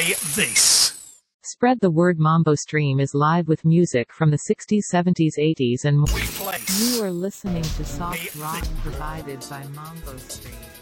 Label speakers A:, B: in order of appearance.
A: play this.
B: Spread the word. Mambo Stream is live with music from the 60s, 70s, 80s and more.
A: Replace.
B: You are listening to soft rock provided by Mambo Stream.